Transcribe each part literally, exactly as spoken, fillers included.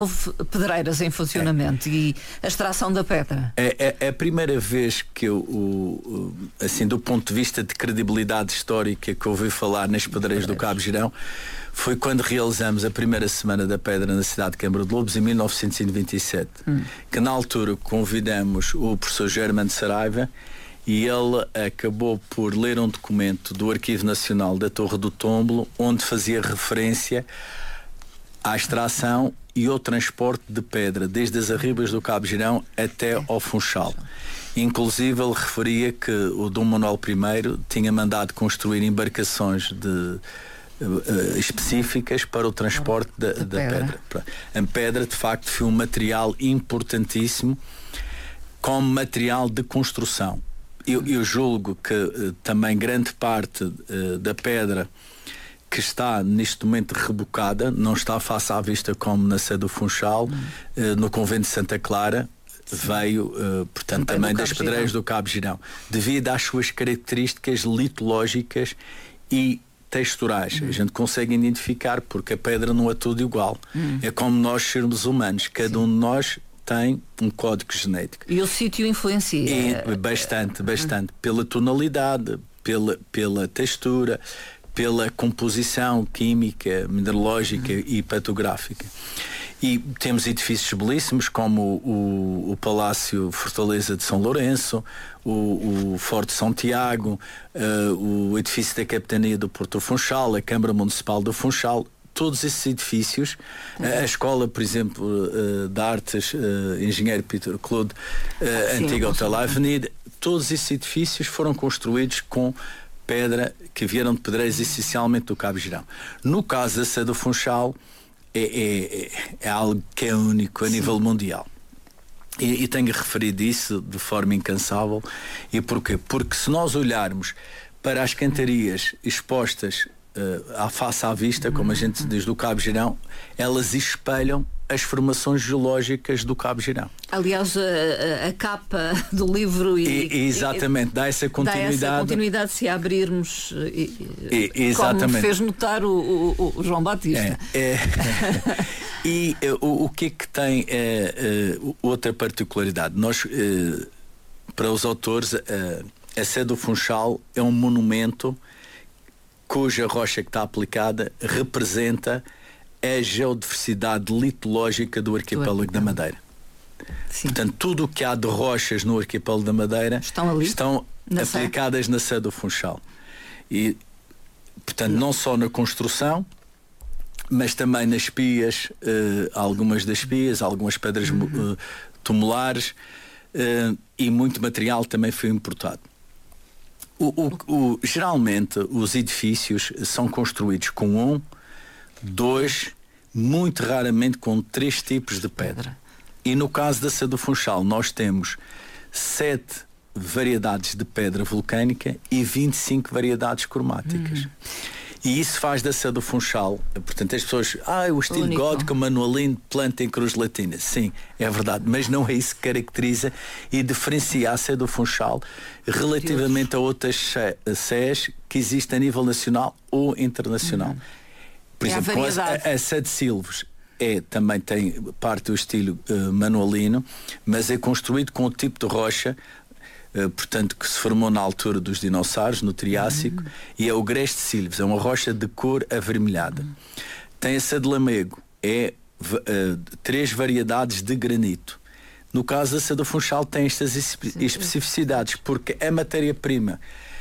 Houve pedreiras em funcionamento é. e a extração da pedra. É, é, é a primeira vez que eu, o, o, assim, do ponto de vista de credibilidade histórica que eu ouvi falar nas pedreiras do Cabo Girão, foi quando realizamos a primeira Semana da Pedra na cidade de Câmara de Lobos, em mil novecentos e noventa e sete. Hum. Que na altura convidamos o professor Germano Saraiva e ele acabou por ler um documento do Arquivo Nacional da Torre do Tombolo, onde fazia referência à extração e ao transporte de pedra desde as arribas do Cabo Girão até ao Funchal. Inclusive ele referia que o Dom Manuel I tinha mandado construir embarcações de, uh, específicas para o transporte da, da pedra. pedra. A pedra de facto foi um material importantíssimo como material de construção. Eu, eu julgo que uh, também grande parte uh, da pedra que está neste momento rebocada, não está face à vista como na sede do Funchal, hum. uh, no convento de Santa Clara, Sim. veio, uh, portanto, também, também das pedreiras do Cabo Girão, devido às suas características litológicas e texturais. Hum. A gente consegue identificar, porque a pedra não é tudo igual. Hum. É como nós sermos humanos, cada Sim. um de nós tem um código genético. E o sítio influencia? E, bastante, bastante. Hum. Pela tonalidade, pela, pela textura, pela composição química, mineralógica uhum. e patográfica. E temos edifícios belíssimos como o, o Palácio Fortaleza de São Lourenço, o, o Forte São Tiago, uh, o edifício da Capitania do Porto do Funchal, a Câmara Municipal do Funchal. Todos esses edifícios, uhum. a escola, por exemplo, uh, de Artes, uh, Engenheiro Peter Claude, uh, Sim, Antiga Hotel Avenida, todos esses edifícios foram construídos com pedra que vieram de pedreiros essencialmente do Cabo Girão. No caso da sede do Funchal é, é, é algo que é único a Sim. nível mundial. E, e tenho referido isso de forma incansável. E porquê? Porque se nós olharmos para as cantarias expostas uh, à face à vista, como a gente diz, do Cabo Girão, elas espelham as formações geológicas do Cabo Girão. Aliás, a, a capa do livro e, e, exatamente, dá essa continuidade. Dá essa continuidade se abrirmos, e, e, exatamente. Como fez notar o, o, o João Batista. É, é. E o, o que é que tem é, é, outra particularidade? Nós, é, para os autores, é, a sede do Funchal é um monumento cuja rocha que está aplicada representa a geodiversidade litológica do arquipélago da Madeira. Sim. Portanto, tudo o que há de rochas no arquipélago da Madeira estão, ali, estão na aplicadas sé? na sede do Funchal. E, portanto, não só na construção, mas também nas pias, uh, algumas das pias, algumas pedras uhum. uh, tumulares, uh, e muito material também foi importado. O, o, o, geralmente, os edifícios são construídos com um, dois, muito raramente com três tipos de pedra. E no caso da sede do Funchal, nós temos sete variedades de pedra vulcânica e vinte e cinco variedades cromáticas. Uhum. E isso faz da sede do Funchal, portanto, as pessoas, ah, o estilo Único. gótico, manuelino, planta em cruz latina. Sim, é verdade, mas não é isso que caracteriza e diferencia a sede do Funchal relativamente Deus. a outras sés que existem a nível nacional ou internacional. Uhum. Por é exemplo, a, a, a sede de Silves é, também tem parte do estilo uh, manuelino, mas é construído com o tipo de rocha, uh, portanto, que se formou na altura dos dinossauros, no Triássico, uhum. e é o Grés de Silves, é uma rocha de cor avermelhada. Uhum. Tem a sede de Lamego, é uh, três variedades de granito. No caso da sede do Funchal tem estas espe- especificidades, porque a matéria-prima,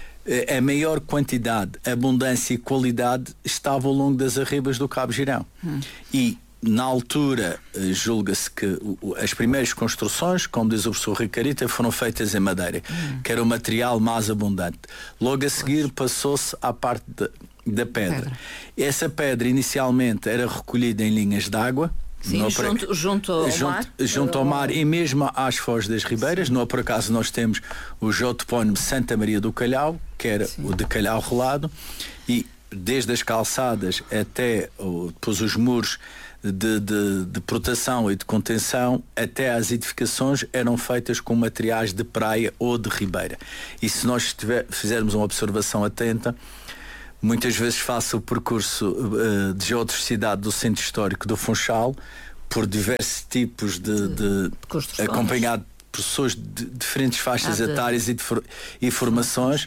a maior quantidade, abundância e qualidade estava ao longo das arribas do Cabo Girão. Hum. E na altura julga-se que as primeiras construções, como diz o professor Ricarita, foram feitas em madeira, hum. que era o material mais abundante. Logo a seguir passou-se à parte de, da pedra. pedra. Essa pedra inicialmente era recolhida em linhas d'água. Sim, junto, por... junto ao junto, mar. Junto ao mar e mesmo às foz das ribeiras. Sim. Não por acaso nós temos o geotopónimo Santa Maria do Calhau, que era Sim. o de Calhau Rolado, e desde as calçadas até depois os muros de, de, de proteção e de contenção, até às edificações eram feitas com materiais de praia ou de ribeira. E se nós tiver, fizermos uma observação atenta, muitas vezes faço o percurso uh, de geodiversidade do centro histórico do Funchal, por diversos tipos de, de, de acompanhado por pessoas de diferentes faixas ah, de... etárias e, de for, e formações,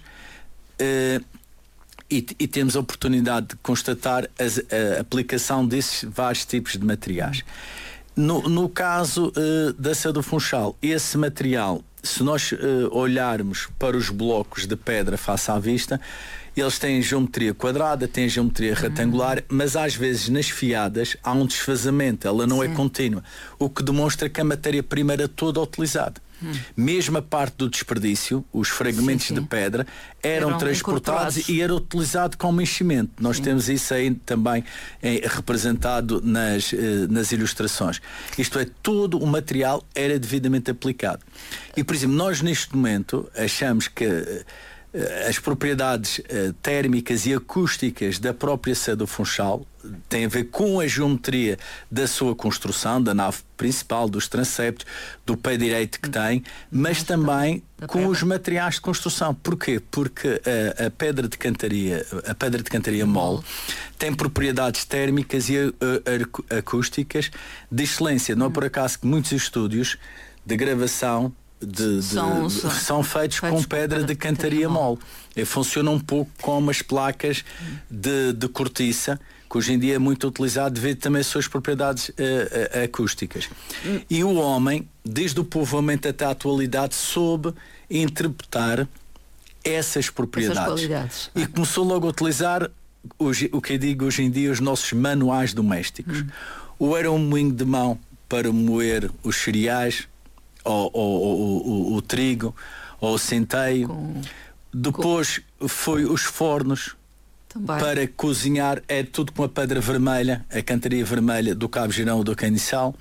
uh, e, e temos a oportunidade de constatar as, a aplicação desses vários tipos de materiais. No, no caso uh, da Sé do Funchal, esse material, se nós uh, olharmos para os blocos de pedra face à vista, eles têm geometria quadrada, têm geometria retangular, uhum. mas às vezes nas fiadas há um desfazamento, ela não Sim. é contínua, o que demonstra que a matéria-prima era toda utilizada. Hum. Mesmo a parte do desperdício, os fragmentos sim, sim. de pedra eram, eram transportados e era utilizado como enchimento. Nós sim. temos isso aí também é, representado nas, eh, nas ilustrações. Isto é, todo o material era devidamente aplicado. E, por exemplo, nós neste momento achamos que eh, as propriedades uh, térmicas e acústicas da própria Sé do Funchal têm a ver com a geometria da sua construção, da nave principal, dos transeptos, do pé direito que tem, mas também com os materiais de construção. Porquê? Porque a, a pedra de cantaria, a pedra de cantaria mole, tem propriedades térmicas e a, a, acústicas de excelência. Não é por acaso que muitos estúdios de gravação De, de, são, são, são feitos, feitos com pedra com de cantaria mole. E funciona um pouco como as placas de, de cortiça, que hoje em dia é muito utilizado devido também às suas propriedades uh, uh, acústicas. Hum. E o homem, desde o povoamento até à atualidade, soube interpretar essas propriedades. Essas e começou logo a utilizar hoje, o que eu digo hoje em dia, os nossos manuais domésticos. Hum. Ou era um moinho de mão para moer os cereais, ou, ou, ou, ou o trigo, ou o centeio. Com... Depois com... foi os fornos também. Para cozinhar, é tudo com a pedra vermelha, a cantaria vermelha do Cabo Girão ou do Candiçal.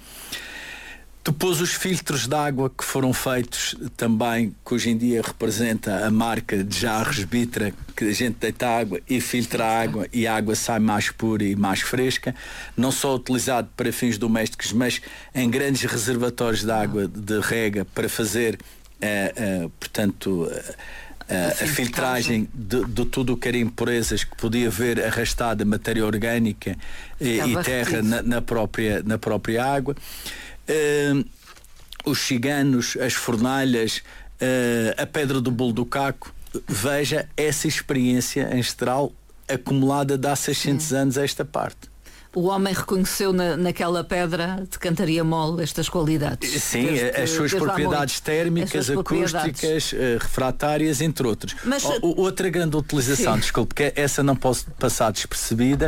Depois os filtros de água que foram feitos também, que hoje em dia representa a marca de jarros Bitra, que a gente deita água e filtra a água e a água sai mais pura e mais fresca, não só utilizado para fins domésticos, mas em grandes reservatórios de água de rega para fazer, uh, uh, portanto, uh, uh, a filtragem de, de tudo o que era impurezas que podia haver arrastada matéria orgânica e, e terra na, na, própria, na própria água. Uh, os ciganos, as fornalhas, uh, a pedra do bolo do caco. Veja essa experiência ancestral acumulada de há seiscentos Sim. anos a esta parte. O homem reconheceu na, naquela pedra de cantaria mole estas qualidades. Sim, desde, as suas propriedades térmicas, suas acústicas, propriedades. Uh, refratárias, entre outros. Mas, o, outra grande utilização, sim. desculpe, que essa não posso passar despercebida,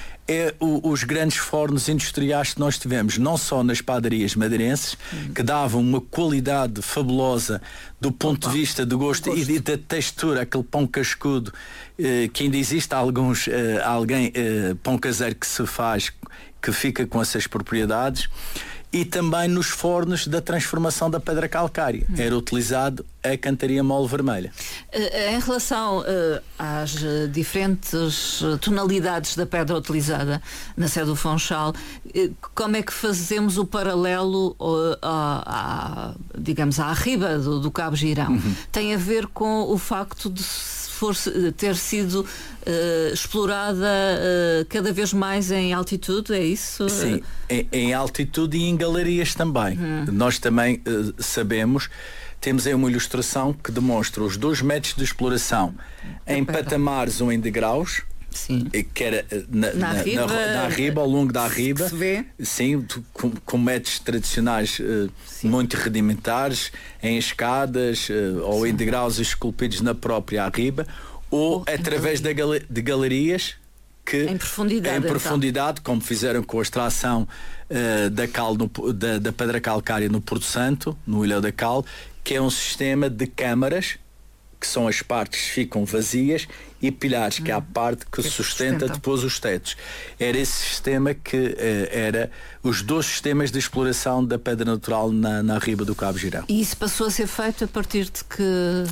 é o, os grandes fornos industriais que nós tivemos, não só nas padarias madeirenses, hum. que davam uma qualidade fabulosa do ponto Opa, de vista do gosto, gosto. E da textura, aquele pão cascudo, eh, que ainda existe alguns, eh, alguém, eh, pão caseiro que se faz, que fica com essas propriedades. E também nos fornos da transformação da pedra calcária. Hum. Era utilizado a cantaria mole vermelha. Uh, em relação uh, às uh, diferentes uh, tonalidades da pedra utilizada na Sé do Funchal, uh, como é que fazemos o paralelo uh, à, à, digamos, à riba do, do Cabo Girão? Uhum. Tem a ver com o facto de for ter sido uh, explorada uh, cada vez mais em altitude, é isso? Sim, em, em altitude e em galerias também. Hum. Nós também uh, sabemos, temos aí uma ilustração que demonstra os dois métodos de exploração é em pedra. Patamares ou em degraus. Sim. Que era na, na, na, riba, na, na riba, ao longo da riba, se vê. Sim, com, com métodos tradicionais uh, muito rudimentares, em escadas uh, ou em degraus esculpidos na própria riba, ou oh, através de, gal de galerias que em profundidade, em profundidade então. Como fizeram com a extração uh, da, cal no, da, da pedra calcária no Porto Santo, no Ilhéu da Cal, que é um sistema de câmaras, que são as partes que ficam vazias, e pilares, hum. que é a parte que, que sustenta, sustenta depois os tetos. Era esse sistema que uh, era os dois sistemas de exploração da pedra natural na, na riba do Cabo Girão. E isso passou a ser feito a partir de que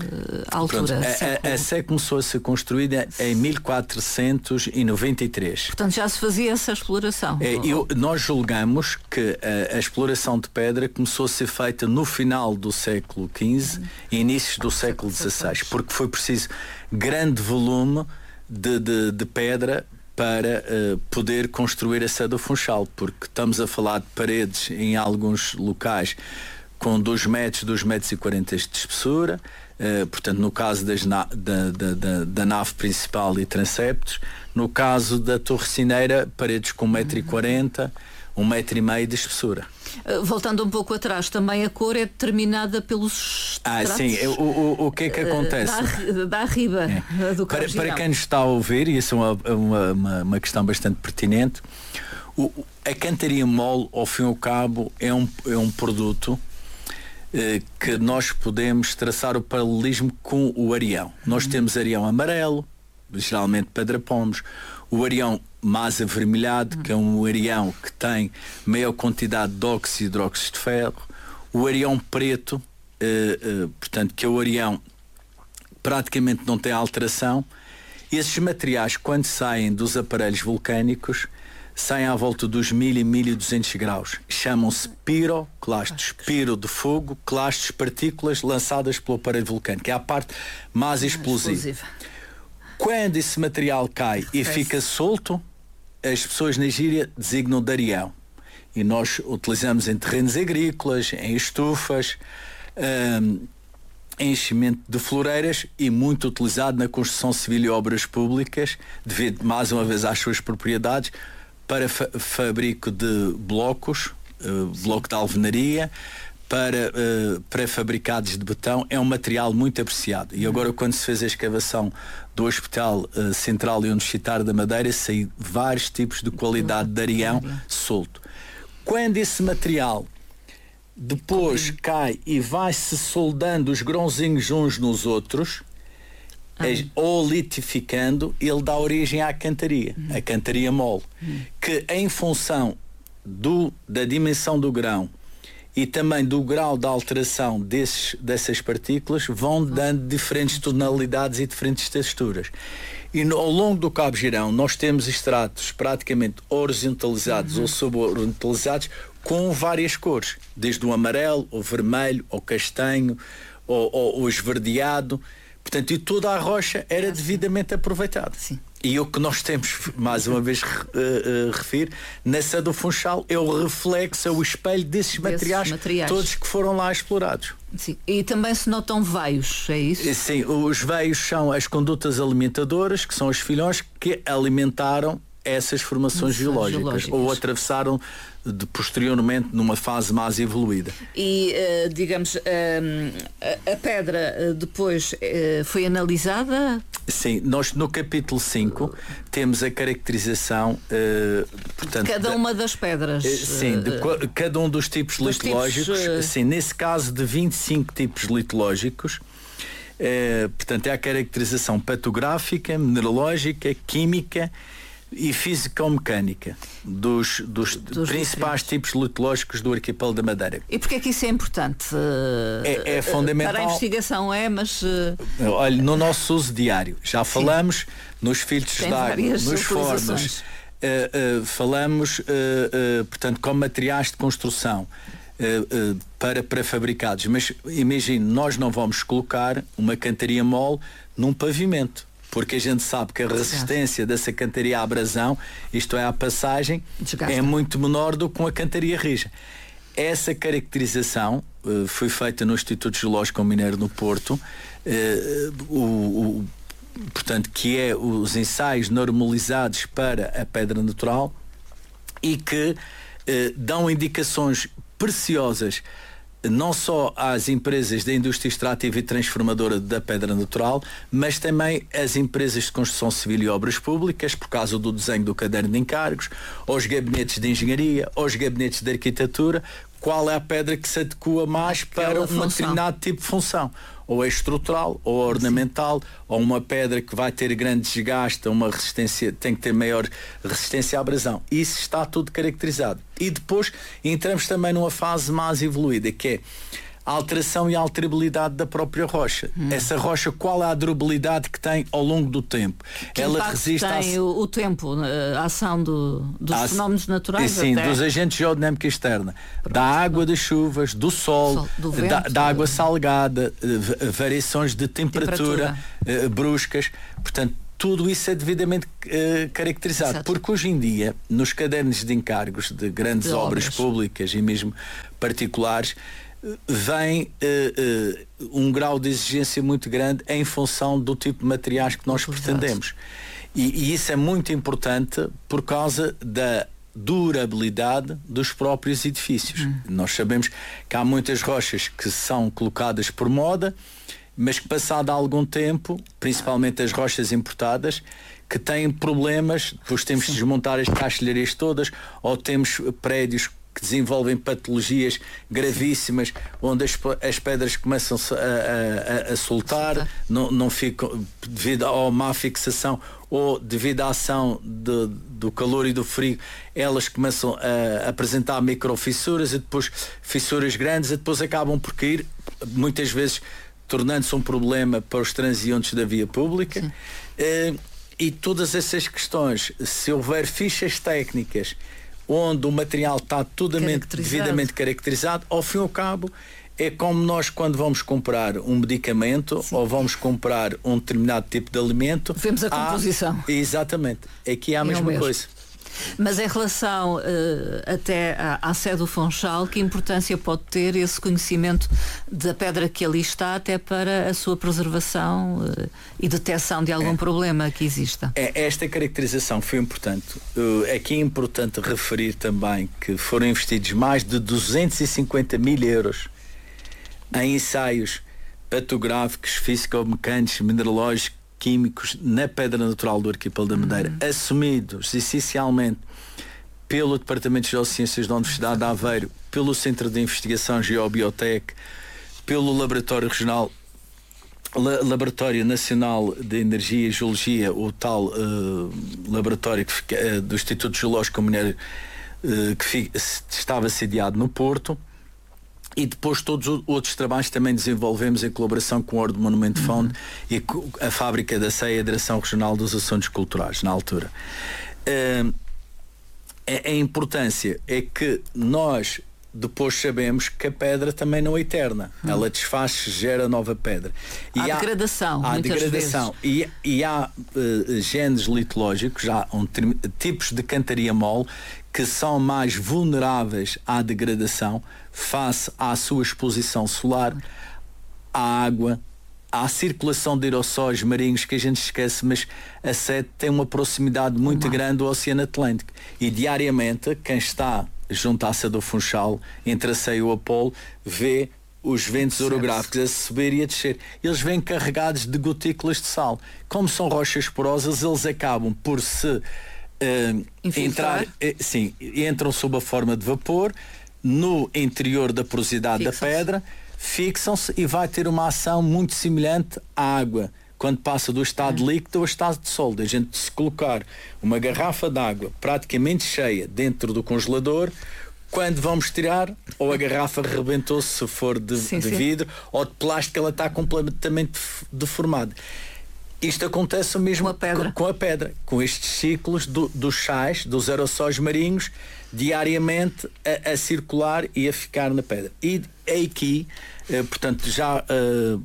altura? Pronto, a, a, a Sé começou a ser construída em mil quatrocentos e noventa e três. Portanto, já se fazia essa exploração? É, eu, nós julgamos que a, a exploração de pedra começou a ser feita no final do século quinze hum. e inícios do século dezasseis, porque foi preciso grande volume de, de, de pedra para uh, poder construir a sede do Funchal, porque estamos a falar de paredes em alguns locais com dois metros, dois metros e quarenta de espessura, uh, portanto no caso das na, da, da, da, da nave principal e transeptos, no caso da Torre Cineira, paredes com um metro e quarenta, um metro e meio de espessura. Voltando um pouco atrás, também a cor é determinada pelos Ah, traços, sim. O, o, o que é que acontece? Da, da arriba é. do para, para quem nos está a ouvir, e isso é uma, uma, uma, uma questão bastante pertinente, o, a cantaria mole, ao fim e ao cabo, é um, é um produto eh, que nós podemos traçar o paralelismo com o Arião. Nós uhum. temos Arião amarelo, geralmente pedra pomos, o Arião mais avermelhado, que é um Arião que tem maior quantidade de óxido e hidróxido de ferro, o Arião preto, eh, eh, portanto, que é o Arião praticamente não tem alteração. Esses materiais, quando saem dos aparelhos vulcânicos, saem à volta dos mil e mil e duzentos graus. Chamam-se piroclastos. Piro de fogo, clastos, partículas lançadas pelo aparelho vulcânico. É a parte mais explosiva. explosiva. Quando esse material cai e fica solto, as pessoas na gíria designam de Arião. E nós utilizamos em terrenos agrícolas, em estufas, um, em enchimento de floreiras e muito utilizado na construção civil e obras públicas, devido mais uma vez às suas propriedades, para fa fabrico de blocos, uh, bloco de alvenaria, para uh, pré-fabricados de betão. É um material muito apreciado. E agora, quando se fez a escavação do Hospital uh, Central e Universitário da Madeira, saíram vários tipos de qualidade de Arião solto. Quando esse material depois cai e vai-se soldando os grãozinhos uns nos outros, é, ou litificando, ele dá origem à cantaria, uhum. a cantaria mole, uhum. que em função do, da dimensão do grão e também do grau de alteração desses, dessas partículas, vão dando diferentes tonalidades e diferentes texturas. E no, ao longo do Cabo Girão nós temos estratos praticamente horizontalizados uhum. ou suborizonalizados com várias cores, desde o amarelo, o vermelho, o castanho, o, o, o esverdeado. Portanto, e toda a rocha era devidamente aproveitada. Sim. E o que nós temos, mais uma vez, uh, uh, refiro, nessa do Funchal, é o reflexo, é o espelho desses materiais, materiais, todos que foram lá explorados. Sim. E também se notam veios, é isso? Sim, os veios são as condutas alimentadoras, que são os filhões que alimentaram essas formações geológicas, geológicas ou atravessaram de, posteriormente numa fase mais evoluída. E uh, digamos uh, a, a pedra uh, depois uh, foi analisada? Sim, nós no capítulo cinco temos a caracterização uh, portanto, cada uma das pedras. Uh, sim, de uh, cada um dos tipos dos litológicos, tipos, uh... sim, nesse caso de vinte e cinco tipos litológicos. Uh, portanto, é a caracterização patográfica, mineralógica, química e físico-mecânica dos, dos, dos principais diferentes. tipos litológicos do arquipélago da Madeira. E porquê é que isso é importante? É, é fundamental. Para a investigação é, mas... Olha, no nosso uso diário, já falamos Sim. nos filtros de água, nos fornos, uh, uh, falamos, uh, uh, portanto, com materiais de construção uh, uh, para pré-fabricados, mas imagine, nós não vamos colocar uma cantaria mole num pavimento, porque a gente sabe que a resistência dessa cantaria à abrasão, isto é, à passagem, Desgasta. é muito menor do que com a cantaria rija. Essa caracterização uh, foi feita no Instituto Geológico Mineiro no Porto, uh, o, o, portanto, que é os ensaios normalizados para a pedra natural e que uh, dão indicações preciosas não só às empresas da indústria extrativa e transformadora da pedra natural, mas também às empresas de construção civil e obras públicas, por causa do desenho do caderno de encargos, aos gabinetes de engenharia, aos gabinetes de arquitetura, qual é a pedra que se adequa mais para um determinado tipo de função. Ou é estrutural, ou é ornamental, Sim. ou uma pedra que vai ter grande desgaste, uma resistência, tem que ter maior resistência à abrasão. Isso está tudo caracterizado. E depois entramos também numa fase mais evoluída, que é a alteração e a alterabilidade da própria rocha. Hum. Essa rocha, qual é a durabilidade que tem ao longo do tempo? Que Ela resiste tem à... o, o tempo, a ação do, dos a... fenómenos naturais? Sim, até... dos agentes geodinâmica externa. Pronto. Da água, das chuvas, do sol, sol do vento, da, da água salgada, variações de temperatura, temperatura. Uh, bruscas. Portanto, tudo isso é devidamente uh, caracterizado. Exato. Porque hoje em dia, nos cadernos de encargos de grandes de obras, obras públicas e mesmo particulares, vem uh, uh, um grau de exigência muito grande em função do tipo de materiais que nós pretendemos. E, e isso é muito importante por causa da durabilidade dos próprios edifícios. Hum. Nós sabemos que há muitas rochas que são colocadas por moda, mas que passado algum tempo, principalmente as rochas importadas, que têm problemas, depois temos Sim. de desmontar as caixilharias todas, ou temos prédios que desenvolvem patologias gravíssimas, onde as, as pedras começam a, a, a soltar, não, não ficam, devido à má fixação ou devido à ação de, do calor e do frio, elas começam a apresentar microfissuras e depois fissuras grandes e depois acabam por cair, muitas vezes tornando-se um problema para os transeuntes da via pública. Uh, e todas essas questões, se houver fichas técnicas onde o material está totalmente devidamente caracterizado, ao fim e ao cabo é como nós quando vamos comprar um medicamento Sim. ou vamos comprar um determinado tipo de alimento, vemos a composição. Há, exatamente, aqui há a é mesma coisa. Mas em relação uh, até à, à sede do Funchal, que importância pode ter esse conhecimento da pedra que ali está até para a sua preservação uh, e detecção de algum é, problema que exista? É, esta caracterização foi importante. Uh, aqui é importante referir também que foram investidos mais de duzentos e cinquenta mil euros em ensaios patográficos, físico-mecânicos, mineralógicos, químicos na pedra natural do Arquipélago da Madeira, uhum. assumidos essencialmente pelo Departamento de Geociências da Universidade de Aveiro, pelo Centro de Investigação Geobiotec, pelo Laboratório Regional, La, Laboratório Nacional de Energia e Geologia, o tal uh, laboratório que fica, uh, do Instituto Geológico Minério, uh, que fica, estava sediado no Porto. E depois todos os outros trabalhos também desenvolvemos em colaboração com o World Monument Fund uhum. e com a Fábrica da Ceia e a Direção Regional dos Assuntos Culturais, na altura. Uh, a, a importância é que nós depois sabemos que a pedra também não é eterna. Uhum. Ela desfaz-se, gera nova pedra. E há, há degradação, há muitas degradação. vezes. E, e há uh, genes litológicos, há um, tipos de cantaria mole que são mais vulneráveis à degradação face à sua exposição solar, à água, à circulação de aerossóis marinhos, que a gente esquece, mas a sede tem uma proximidade muito uhum. grande do Oceano Atlântico. E diariamente, quem está junto à sede do Funchal, entre a Ceia e o Apolo, vê os ventos certo. orográficos a subir e a descer. Eles vêm carregados de gotículas de sal. Como são rochas porosas, eles acabam por se Uh, entrar, uh, sim, entram sob a forma de vapor no interior da porosidade da pedra, fixam-se e vai ter uma ação muito semelhante à água quando passa do estado uhum. líquido ao estado de sólido. A gente, se colocar uma garrafa de água praticamente cheia dentro do congelador, quando vamos tirar, ou a garrafa rebentou-se se for de, sim, de vidro, ou de plástico, ela está completamente deformada. Isto acontece mesmo com a pedra, com, com, a pedra, com estes ciclos do, dos sais, dos aerossóis marinhos, diariamente a, a circular e a ficar na pedra. E aqui, eh, portanto, já eh,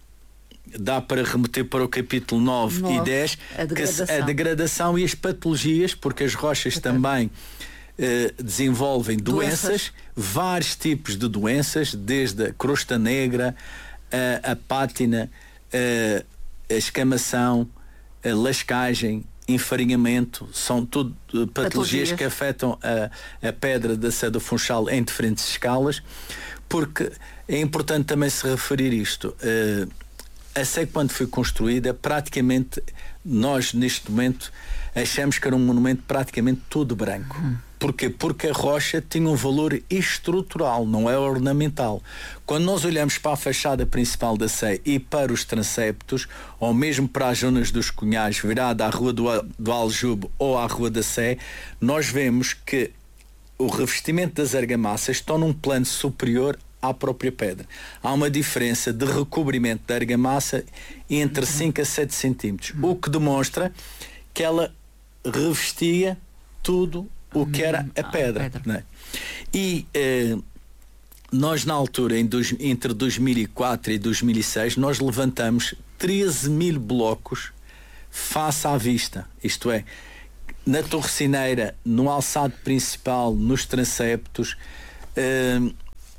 dá para remeter para o capítulo nove e dez, a degradação. Que a degradação e as patologias, porque as rochas okay. também eh, desenvolvem doenças, doenças, vários tipos de doenças, desde a crosta negra, a, a pátina, a, a escamação, a lascagem, enfarinhamento, são tudo uh, patologias, patologias que afetam a, a pedra da sede do Funchal em diferentes escalas, porque é importante também se referir isto. Uh, a sede, quando foi construída, praticamente nós neste momento achamos que era um monumento praticamente todo branco. Uhum. Porquê? Porque a rocha tinha um valor estrutural, não é ornamental. Quando nós olhamos para a fachada principal da Sé e para os transeptos, ou mesmo para as zonas dos Cunhais, virada à Rua do, do Aljube ou à Rua da Sé, nós vemos que o revestimento das argamassas estão num plano superior à própria pedra. Há uma diferença de recobrimento da argamassa entre cinco a sete centímetros, o que demonstra que ela revestia tudo o que era a pedra, a pedra. Não é? E eh, nós na altura, em dois, entre dois mil e quatro e dois mil e seis, nós levantamos treze mil blocos face à vista, isto é, na torrecineira, no alçado principal, nos transeptos, uh,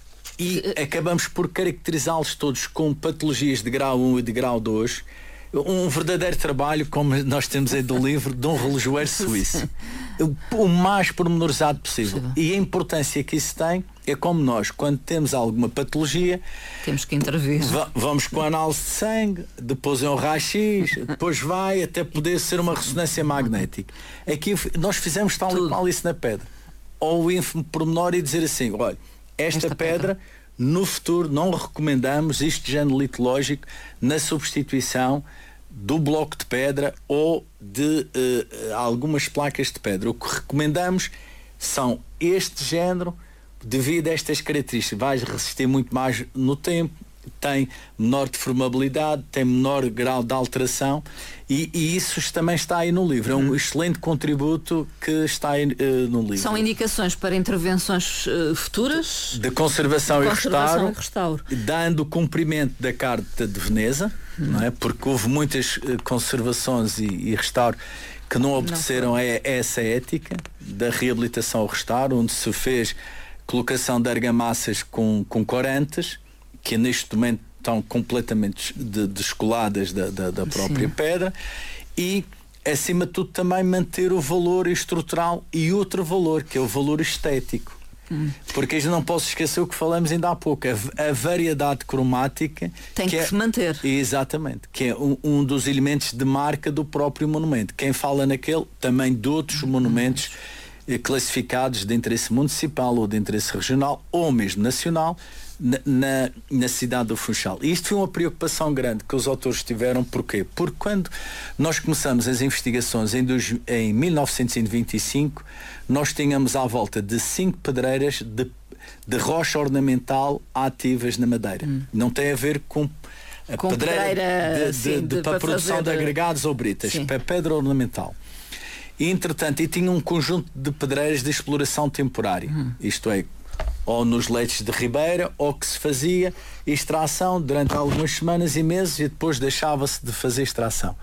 e acabamos por caracterizá-los todos com patologias de grau um e de grau dois. Um verdadeiro trabalho, como nós temos aí do livro, de um relojoeiro suíço. O mais pormenorizado possível. E a importância que isso tem é como nós, quando temos alguma patologia, temos que intervir. Vamos com a análise de sangue, depois é um raio-x, depois vai até poder ser uma ressonância magnética. Aqui nós fizemos tal Tudo. e qual isso na pedra. Ou o ínfimo pormenor e dizer assim, olha, esta, esta pedra, pedra, no futuro não recomendamos isto de género litológico na substituição do bloco de pedra ou de uh, algumas placas de pedra. O que recomendamos são este género, devido a estas características. Vai resistir muito mais no tempo, tem menor deformabilidade, tem menor grau de alteração e, e isso também está aí no livro. É um excelente contributo que está aí uh, no livro. São indicações para intervenções uh, futuras? De conservação, de e, conservação restauro, e restauro. Dando cumprimento da Carta de Veneza, hum. não é? Porque houve muitas uh, conservações e, e restauro que não obedeceram a, a essa ética da reabilitação ao restauro, onde se fez colocação de argamassas com, com corantes, que neste momento estão completamente de, descoladas da, da, da própria Sim. pedra, e acima de tudo também manter o valor estrutural e outro valor, que é o valor estético. Hum. Porque a gente não posso esquecer o que falamos ainda há pouco, a, a variedade cromática tem que, que se é, manter. Exatamente, que é um, um dos elementos de marca do próprio monumento. Quem fala naquele, também de outros hum. monumentos classificados de interesse municipal ou de interesse regional ou mesmo nacional na, na, na cidade do Funchal. E isto foi uma preocupação grande que os autores tiveram. Porquê? Porque quando nós começamos as investigações em, dois, em mil novecentos e vinte e cinco, nós tínhamos à volta de cinco pedreiras de, de rocha ornamental ativas na Madeira. Hum. Não tem a ver com a com pedreira, pedreira de, sim, de, de, de, para a produção fazer... de agregados ou britas, sim. para pedra ornamental. E, entretanto, e tinha um conjunto de pedreiras de exploração temporária. Uhum. Isto é, ou nos leitos de ribeira, ou que se fazia extração durante algumas semanas e meses e depois deixava-se de fazer extração.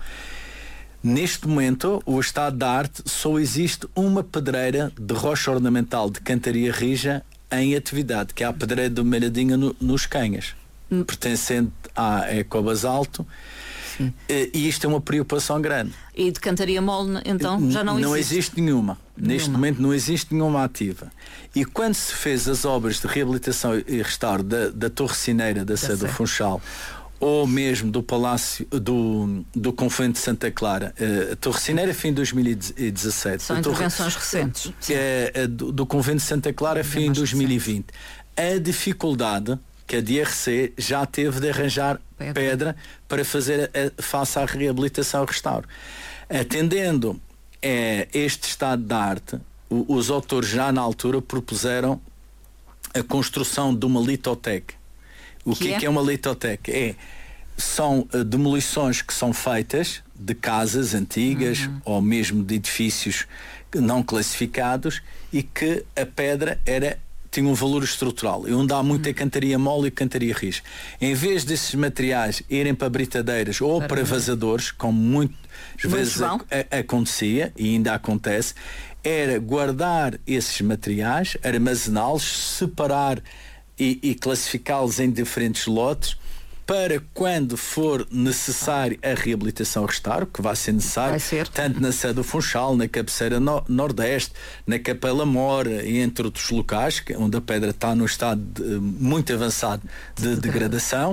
Neste momento, o estado da arte, só existe uma pedreira de rocha ornamental de cantaria rija em atividade, que é a pedreira do Malhadinha no, nos Canhas, uhum. pertencente à Ecobasalto. Sim. E isto é uma preocupação grande. E de cantaria mole, então, já não existe? Não existe nenhuma. nenhuma. Neste momento não existe nenhuma ativa. E quando se fez as obras de reabilitação e restauro da, da Torrecineira da Sé do Funchal, ou mesmo do Palácio, do, do Convento de Santa Clara, a Torrecineira fim de dois mil e dezassete. São intervenções recentes. É, do, do Convento de Santa Clara fim de dois mil e vinte. A dificuldade que a D R C já teve de arranjar pedra, pedra para fazer a, face à reabilitação e restauro. Atendendo a este estado da arte, o, os autores já na altura propuseram a construção de uma litoteca. O que, que, é? que é uma litoteca? É, são uh, demolições que são feitas de casas antigas uhum. ou mesmo de edifícios não classificados e que a pedra era tinha um valor estrutural, e onde há muita cantaria mole e cantaria rija. Em vez desses materiais irem para britadeiras ou para, para vazadores, como muitas vezes a, a, acontecia e ainda acontece, era guardar esses materiais, armazená-los, separar e, e classificá-los em diferentes lotes, para quando for necessário a reabilitação restauro, que vai ser necessário, vai ser. tanto na Sé do Funchal, na cabeceira no, nordeste, na Capela Mor e entre outros locais, onde a pedra está num estado de, muito avançado de degradação,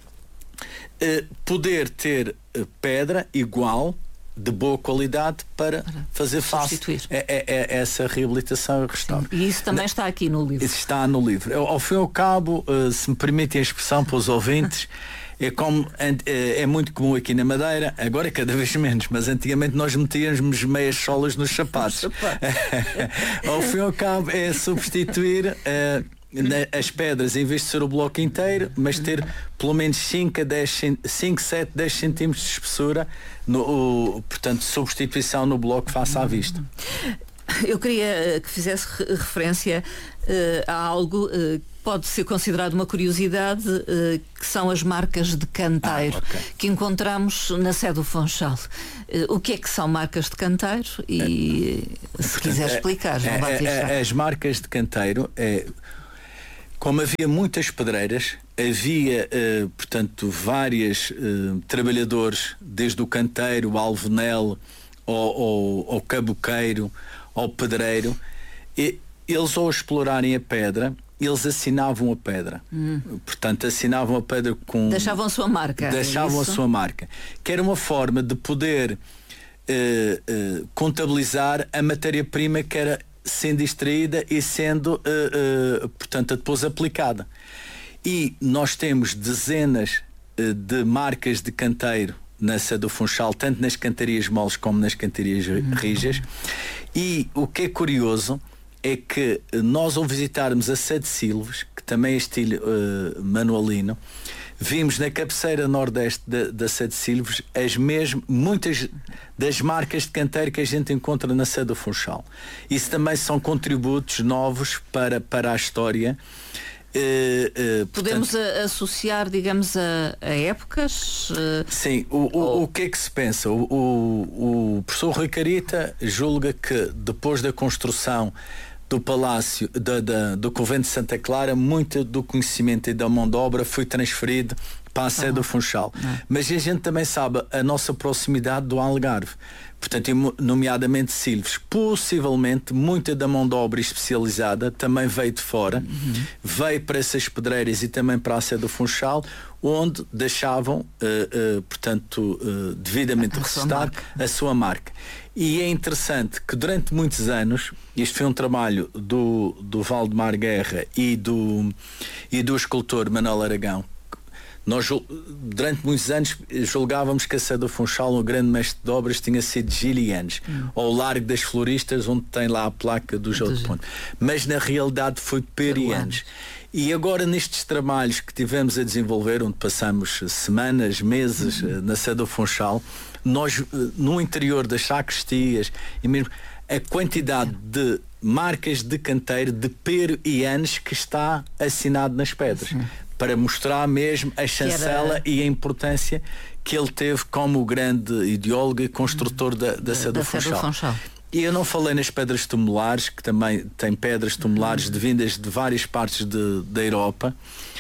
eh, poder ter eh, pedra igual, de boa qualidade, para, para fazer face a, a, a essa reabilitação e restauro. Sim. E isso também na, está aqui no livro. Isso está no livro. Ao fim e ao cabo, uh, se me permitem a expressão para os ouvintes, é como é, é muito comum aqui na Madeira, agora é cada vez menos, mas antigamente nós metíamos meias solas nos sapatos. Ao fim e ao cabo é substituir uh, as pedras, em vez de ser o bloco inteiro, mas ter pelo menos cinco, sete, dez centímetros de espessura, no, o, portanto, substituição no bloco face à vista. eu queria que fizesse referência uh, a algo uh, que pode ser considerado uma curiosidade, uh, que são as marcas de canteiro, ah, okay. que encontramos na sede do Funchal. Uh, o que é que são marcas de canteiro? E é, se portanto, quiser explicar, João é, Batista. É, as marcas de canteiro, é, como havia muitas pedreiras, havia, uh, portanto, vários uh, trabalhadores, desde o canteiro, ao alvenel, ao, ao, ao caboqueiro, ao pedreiro, e eles, ao explorarem a pedra, eles assinavam a pedra. Hum. Portanto, assinavam a pedra com... Deixavam a sua marca. Deixavam é a sua marca. Que era uma forma de poder uh, uh, contabilizar a matéria-prima que era sendo extraída e sendo, uh, uh, portanto, depois aplicada. E nós temos dezenas uh, de marcas de canteiro na sede do Funchal, tanto nas cantarias moles como nas cantarias hum. rijas. E o que é curioso é que nós, ao visitarmos a sede de Silves, que também é estilo uh, manualino, vimos na cabeceira nordeste da, da sede de Silves as mesmas, muitas das marcas de canteiro que a gente encontra na sede do Funchal. Isso também são contributos novos para, para a história. Uh, uh, Podemos portanto, a, associar, digamos, a, a épocas? Uh, sim, o, o, ou... o que é que se pensa? O, o, o professor Rui Carita julga que depois da construção do Palácio, da, da, do Convento de Santa Clara, muito do conhecimento e da mão de obra foi transferido para a sede ah, do Funchal. Não. Mas a gente também sabe a nossa proximidade do Algarve. Portanto, nomeadamente Silves. Possivelmente, muita da mão de obra especializada também veio de fora, uhum. veio para essas pedreiras e também para a sede do Funchal, onde deixavam, uh, uh, portanto, uh, devidamente registado a sua marca. E é interessante que durante muitos anos, isto foi um trabalho do, do Valdemar Guerra e do, e do escultor Manuel Aragão. Nós, durante muitos anos, julgávamos que a sede do Funchal, o grande mestre de obras, tinha sido Gilianes, hum. ao Largo das Floristas, onde tem lá a placa do João de Ponte. Mas na realidade foi Perianes. E agora, nestes trabalhos que tivemos a desenvolver, onde passamos semanas, meses uhum. na sede do Funchal, nós, no interior das sacristias, e mesmo a quantidade de marcas de canteiro de Pero e Anes que está assinado nas pedras. Sim. Para mostrar mesmo a chancela era... e a importância que ele teve como grande ideólogo e construtor da, da sede do Funchal. E eu não falei nas pedras tumulares, que também tem pedras tumulares de vindas de várias partes de, da Europa,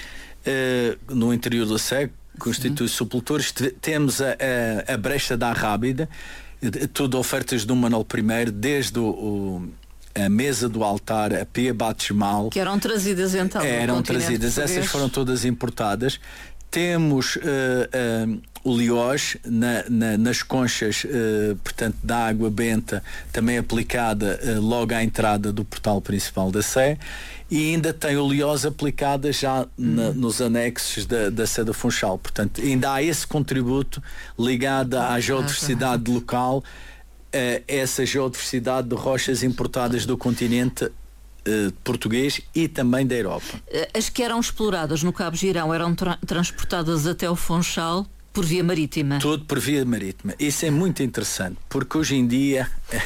uh, no interior do Sé, constitui sepulturas. Temos a, a, a brecha da Rábida, tudo ofertas do Manuel I, desde o, o a mesa do altar, a pia batismal, que eram trazidas então eram trazidas, português. Essas foram todas importadas. Temos uh, uh, o liós na, na, nas conchas, uh, portanto, da água benta, também aplicada uh, logo à entrada do portal principal da Sé, e ainda tem o liós aplicada já na, hum. nos anexos da, da Sé do Funchal. Portanto, ainda há esse contributo ligado à geodiversidade ah, local, Uh, essa geodiversidade de rochas importadas do continente uh, português e também da Europa. As que eram exploradas no Cabo Girão eram tra- transportadas até o Funchal por via marítima? Tudo por via marítima. Isso é muito interessante, porque hoje em dia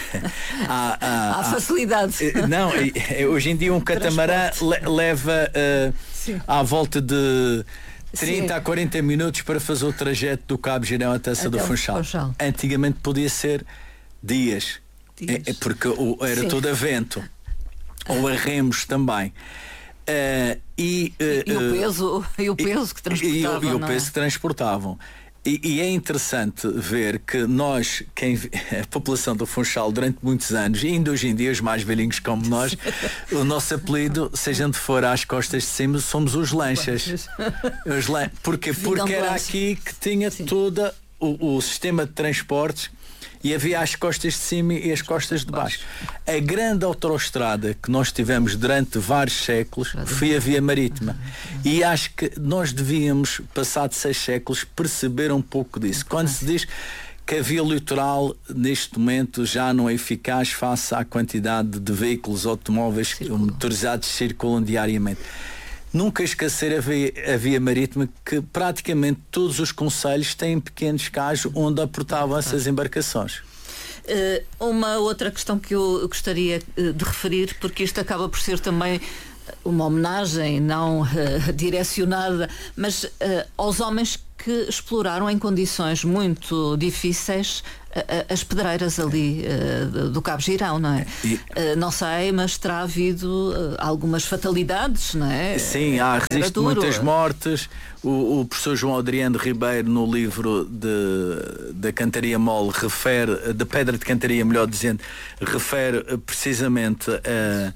há, há, há facilidade. Há, não, hoje em dia um catamarã le- leva uh, à volta de trinta Sim. a quarenta minutos para fazer o trajeto do Cabo Girão até a Sé do Funchal. Funchal. Antigamente podia ser dias, dias. É, é porque o, era Sim. todo a vento ou a remos também. Uh, e, uh, e, o peso, e o peso que transportavam. E, e o peso é? que transportavam. E, e é interessante ver que nós, quem, a população do Funchal, durante muitos anos, e ainda hoje em dia os mais velhinhos como nós, o nosso apelido, se a gente for às costas de cima, somos os lanchas. Os lan... Porquê? Porque era aqui que tinha todo o, o sistema de transportes. E havia as costas de cima e as costas de baixo. A grande autoestrada que nós tivemos durante vários séculos foi a via marítima. E acho que nós devíamos, passado seis séculos, perceber um pouco disso. Quando se diz que a via litoral, neste momento, já não é eficaz face à quantidade de veículos automóveis Circulam. motorizados que circulam diariamente. Nunca esquecer a via, a via marítima, que praticamente todos os concelhos têm pequenos cais onde aportavam essas embarcações. Uh, uma outra questão que eu gostaria de referir, porque isto acaba por ser também uma homenagem não uh, direcionada, mas uh, aos homens que exploraram em condições muito difíceis uh, as pedreiras ali uh, do Cabo Girão, não é? E... Uh, não sei, mas terá havido uh, algumas fatalidades, não é? Sim, há resiste muitas mortes. O, o professor João Adriano Ribeiro, no livro de, da Cantaria Mole, refere, da Pedra de Cantaria, melhor dizendo, refere precisamente a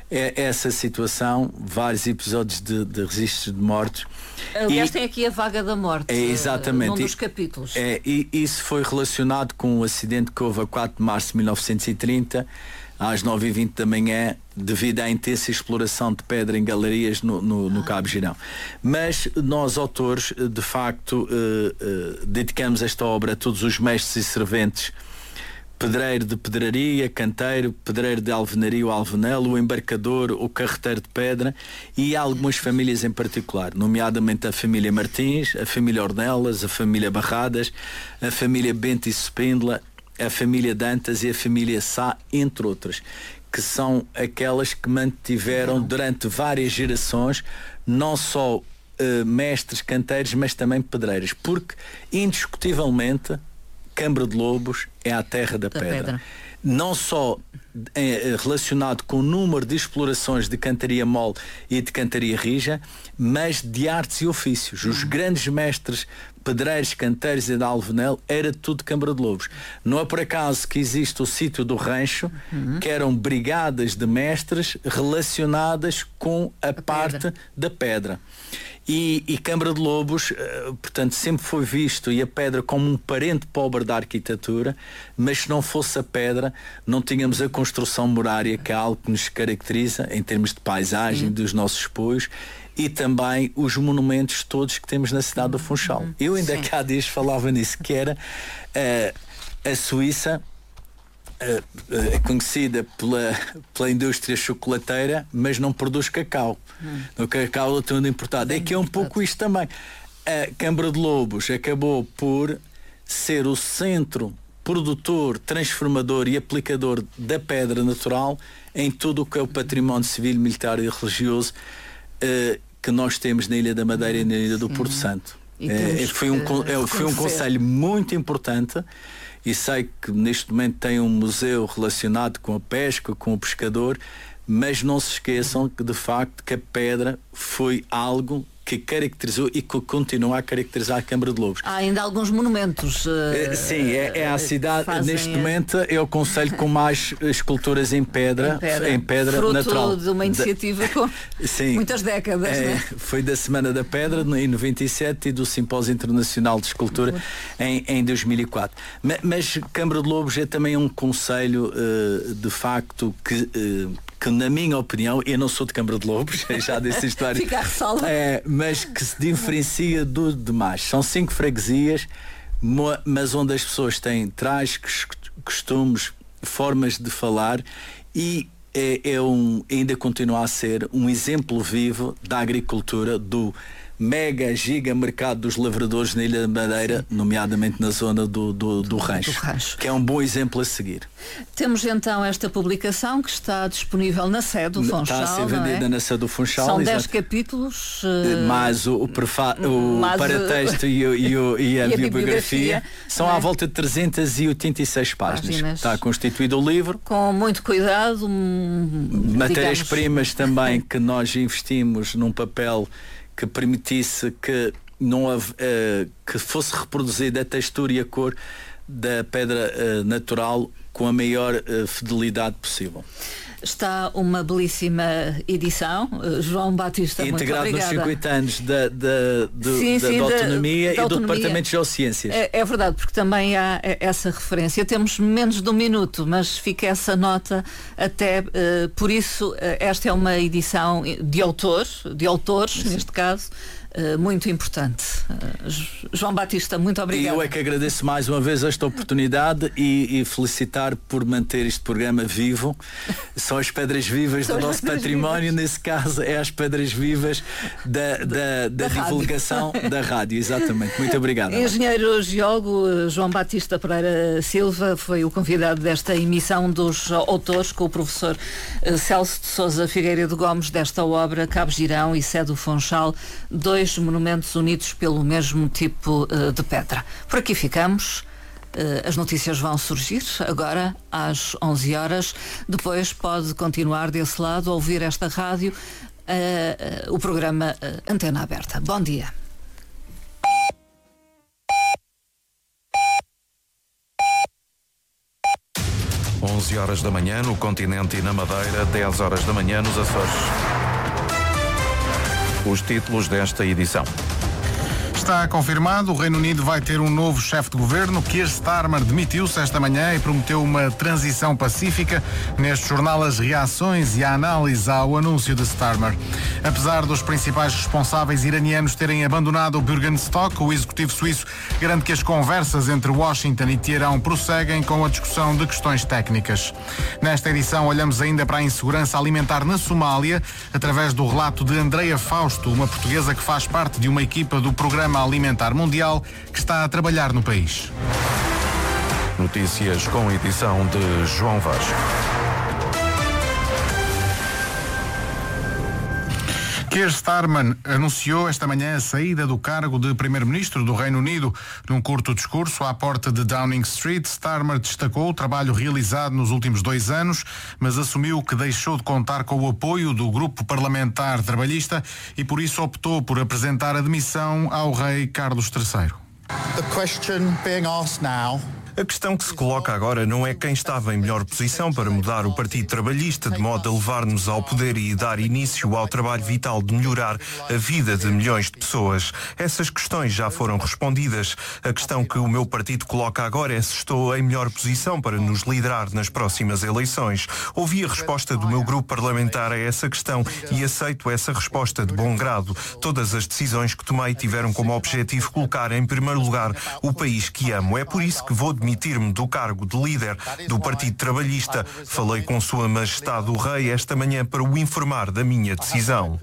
É essa situação, vários episódios de, de registros de mortes. Aliás, e, tem aqui a vaga da morte, é, exatamente, num dos capítulos. É, e isso foi relacionado com o acidente que houve a quatro de março de mil novecentos e trinta, às nove e vinte da manhã, devido à intensa exploração de pedra em galerias no, no, no ah. Cabo Girão. Mas nós, autores, de facto, eh, eh, dedicamos esta obra a todos os mestres e serventes: pedreiro de pedraria, canteiro, pedreiro de alvenaria, o alvenelo, o embarcador, o carreteiro de pedra, e algumas famílias em particular, nomeadamente a família Martins, a família Ornelas, a família Barradas, a família Bento e Spíndula, a família Dantas e a família Sá, entre outras, que são aquelas que mantiveram durante várias gerações não só uh, mestres canteiros, mas também pedreiros, porque indiscutivelmente Câmara de Lobos é a terra da, da pedra. pedra. Não só é relacionado com o número de explorações de cantaria mole e de cantaria rija, mas de artes e ofícios. Os uhum. grandes mestres pedreiros, canteiros e de alvenel era tudo Câmara de Lobos. Não é por acaso que existe o sítio do Rancho, uhum. que eram brigadas de mestres relacionadas com a, a parte pedra. da pedra. E, e Câmara de Lobos, uh, portanto, sempre foi visto, e a pedra, como um parente pobre da arquitetura, mas se não fosse a pedra, não tínhamos a construção murária, que é algo que nos caracteriza em termos de paisagem, uhum. dos nossos apoios, e também os monumentos todos que temos na cidade do Funchal. Uhum. Eu ainda cá há dias falava nisso, que era uh, a Suíça, é uh, conhecida pela, pela indústria chocolateira, mas não produz cacau. Hum. O cacau é tudo importado. É que é um pouco isto também. A Câmara de Lobos acabou por ser o centro produtor, transformador e aplicador da pedra natural em tudo o que é o património civil, militar e religioso uh, que nós temos na Ilha da Madeira e na Ilha do Sim. Porto Santo. É, foi, um, é, foi um conselho muito importante. E sei que neste momento tem um museu relacionado com a pesca, com o pescador, mas não se esqueçam que de facto que a pedra foi algo que caracterizou e que continua a caracterizar a Câmara de Lobos. Há ainda alguns monumentos. Uh, é, sim, é, é a cidade, neste momento é o concelho com mais esculturas em pedra, em pedra, em pedra fruto natural. de uma iniciativa de... com sim, muitas décadas. É, né? Foi da Semana da Pedra em noventa e sete e do Simpósio Internacional de Escultura em, em dois mil e quatro. Mas, mas Câmara de Lobos é também um concelho uh, de facto que uh, que na minha opinião, eu não sou de Câmara de Lobos, já disse isto várias Fica a ressalva. É, mas que se diferencia do demais. São cinco freguesias, mas onde as pessoas têm trajes, costumes, formas de falar, e é, é um, ainda continua a ser um exemplo vivo da agricultura, do mega giga mercado dos lavradores na Ilha da Madeira, Sim. nomeadamente na zona do, do, do, rancho, do Rancho, que é um bom exemplo a seguir. Temos então esta publicação que está disponível na sede do Funchal. Está a ser vendida é? na sede do Funchal. São dez capítulos. Uh... Mais o, o, prefa... o paratexto e, o, e, o, e a, e a bibliografia, bibliografia são é? à volta de trezentas e oitenta e seis páginas. páginas. Está constituído o livro. Com muito cuidado. Matérias-primas também que nós investimos num papel que permitisse que, não, uh, que fosse reproduzida a textura e a cor da pedra uh, natural com a maior uh, fidelidade possível. Está uma belíssima edição, uh, João Batista, integrado muito obrigada. nos cinquenta anos da, da, do, sim, da, sim, da, autonomia, da, da e autonomia. do Departamento de Geociências. É, é verdade, porque também há essa referência. Temos menos de um minuto, mas fica essa nota até, uh, por isso, uh, esta é uma edição de autor, de autores, sim. neste caso, uh, muito importante. Uh, João Batista, muito obrigado. E eu é que agradeço mais uma vez esta oportunidade e, e felicitar por manter este programa vivo. São as pedras vivas do nosso património, vivas. Nesse caso é as pedras vivas da, da, da, da divulgação rádio. da rádio, exatamente. Muito obrigado. Engenheiro geólogo João Batista Pereira Silva foi o convidado desta emissão dos autores, com o professor Celso de Sousa Figueiredo Gomes, desta obra Cabo Girão e Sé do Funchal, dois monumentos unidos pelo mesmo tipo uh, de pedra. Por aqui ficamos. Uh, as notícias vão surgir agora às onze horas. Depois pode continuar desse lado a ouvir esta rádio, uh, uh, o programa uh, Antena Aberta. Bom dia. onze horas da manhã no continente e na Madeira, dez horas da manhã nos Açores. Os títulos desta edição. Está confirmado, o Reino Unido vai ter um novo chefe de governo. Keir Starmer demitiu-se esta manhã e prometeu uma transição pacífica. Neste jornal, as reações e a análise ao anúncio de Starmer. Apesar dos principais responsáveis iranianos terem abandonado o Bürgenstock, o executivo suíço garante que as conversas entre Washington e Teherão prosseguem com a discussão de questões técnicas. Nesta edição, olhamos ainda para a insegurança alimentar na Somália, através do relato de Andreia Fausto, uma portuguesa que faz parte de uma equipa do Programa Alimentar Mundial que está a trabalhar no país. Notícias com edição de João Vasco. Keir Starmer anunciou esta manhã a saída do cargo de Primeiro-Ministro do Reino Unido. Num curto discurso à porta de Downing Street, Starmer destacou o trabalho realizado nos últimos dois anos, mas assumiu que deixou de contar com o apoio do grupo parlamentar trabalhista e por isso optou por apresentar a demissão ao rei Carlos terceiro. The question being asked now. A questão que se coloca agora não é quem estava em melhor posição para mudar o Partido Trabalhista de modo a levar-nos ao poder e dar início ao trabalho vital de melhorar a vida de milhões de pessoas. Essas questões já foram respondidas. A questão que o meu partido coloca agora é se estou em melhor posição para nos liderar nas próximas eleições. Ouvi a resposta do meu grupo parlamentar a essa questão e aceito essa resposta de bom grado. Todas as decisões que tomei tiveram como objetivo colocar em primeiro lugar o país que amo. É por isso que vou demitir-me do cargo de líder do Partido Trabalhista. Falei com Sua Majestade o Rei esta manhã para o informar da minha decisão.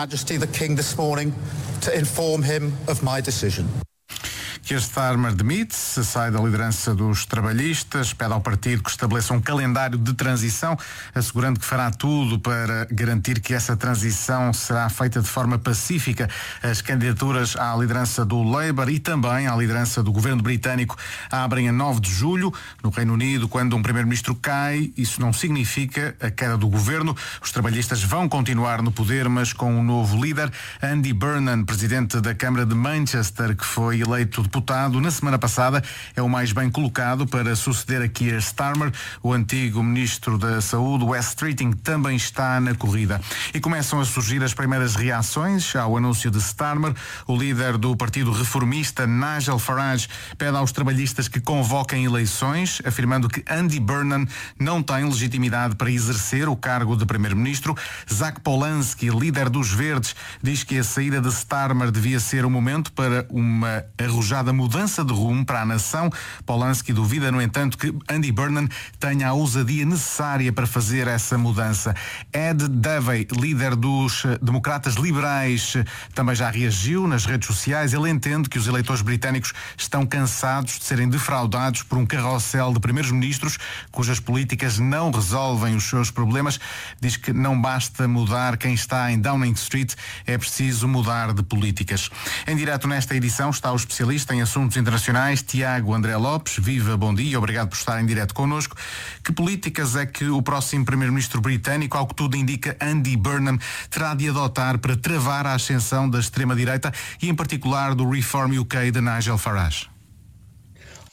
Keir Starmer demite-se, sai da liderança dos trabalhistas, pede ao partido que estabeleça um calendário de transição, assegurando que fará tudo para garantir que essa transição será feita de forma pacífica. As candidaturas à liderança do Labour e também à liderança do governo britânico abrem a nove de julho. No Reino Unido, quando um primeiro-ministro cai, isso não significa a queda do governo. Os trabalhistas vão continuar no poder, mas com um novo líder. Andy Burnham, presidente da Câmara de Manchester, que foi eleito deputado na semana passada, é o mais bem colocado para suceder a Keir Starmer. O antigo ministro da Saúde, Wes Streeting, também está na corrida. E começam a surgir as primeiras reações ao anúncio de Starmer. O líder do Partido Reformista, Nigel Farage, pede aos trabalhistas que convoquem eleições, afirmando que Andy Burnham não tem legitimidade para exercer o cargo de primeiro-ministro. Zach Polanski, líder dos Verdes, diz que a saída de Starmer devia ser o momento para uma arrojada mudança de rumo para a nação. Polanski duvida, no entanto, que Andy Burnham tenha a ousadia necessária para fazer essa mudança. Ed Davey, líder dos democratas liberais, também já reagiu nas redes sociais. Ele entende que os eleitores britânicos estão cansados de serem defraudados por um carrossel de primeiros-ministros cujas políticas não resolvem os seus problemas. Diz que não basta mudar quem está em Downing Street, é preciso mudar de políticas. Em direto nesta edição está o especialista em assuntos internacionais, Tiago André Lopes. Viva, bom dia, obrigado por estar em direto connosco. Que políticas é que o próximo primeiro-ministro britânico, ao que tudo indica, Andy Burnham, terá de adotar para travar a ascensão da extrema-direita e, em particular, do Reform U K de Nigel Farage?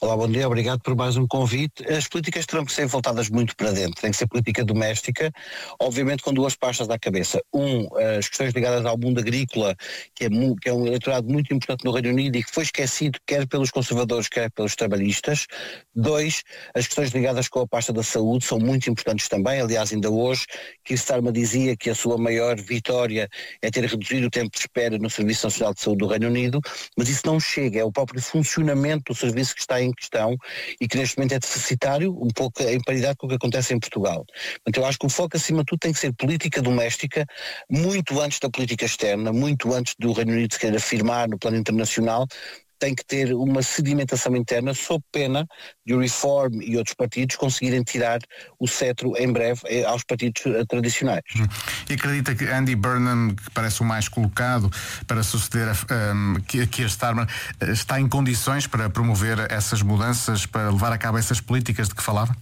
Olá, bom dia, obrigado por mais um convite. As políticas terão que ser voltadas muito para dentro, tem que ser política doméstica, obviamente com duas pastas à cabeça. Um, as questões ligadas ao mundo agrícola, que é, que é um eleitorado muito importante no Reino Unido e que foi esquecido quer pelos conservadores, quer pelos trabalhistas. Dois, as questões ligadas com a pasta da saúde são muito importantes também. Aliás, ainda hoje, Keir Starmer dizia que a sua maior vitória é ter reduzido o tempo de espera no Serviço Nacional de Saúde do Reino Unido, mas isso não chega, é o próprio funcionamento do serviço que está em questão e que neste momento é deficitário, um pouco em paridade com o que acontece em Portugal. Portanto, eu acho que o foco acima de tudo tem que ser política doméstica, muito antes da política externa, muito antes do Reino Unido se querer afirmar no plano internacional, tem que ter uma sedimentação interna sob pena de o Reform e outros partidos conseguirem tirar o cetro em breve aos partidos tradicionais. E acredita que Andy Burnham, que parece o mais colocado para suceder a um, Keir Starmer, está em condições para promover essas mudanças, para levar a cabo essas políticas de que falava?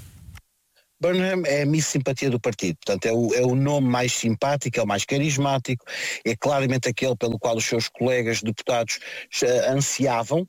Burnham é a miss simpatia do partido, portanto é o, é o nome mais simpático, é o mais carismático, é claramente aquele pelo qual os seus colegas deputados uh, ansiavam,